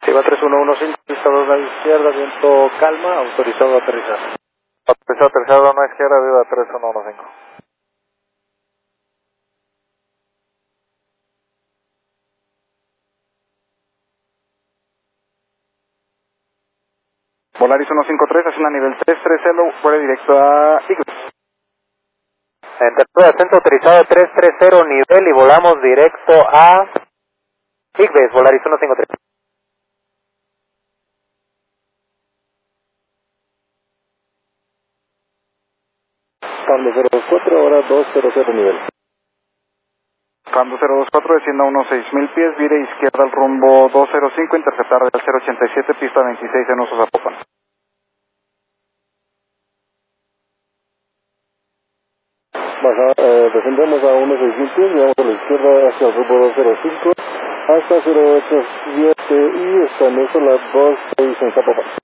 Chiva 3115, pista 2 a la izquierda, viento calma, autorizado a aterrizar. Autorizado a aterrizar a una izquierda, viva 3115. Volaris 153, haciendo a nivel 330, vuela directo a Iglesias. Entrada de ascenso autorizado 330 nivel y volamos directo a Igbes, Volaris 153. Cambio 024, ahora 200 nivel. Cambio 024, descienda a unos 6.000 pies, vire izquierda al rumbo 205, interceptar al 087, pista 26 en uso Zapopan. Descendemos a unos 6.000 pies, vamos a la izquierda hacia el rumbo 205 hasta 087 y estamos a las 26 en Zapopan.